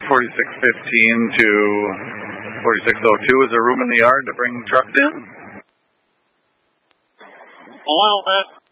4615 to 4602, is there room in the yard to bring trucks in? A little bit.